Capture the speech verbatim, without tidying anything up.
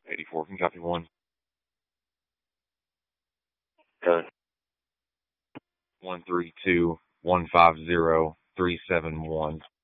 eighty-four, can you copy one? Okay. one three two one five zero three seven one.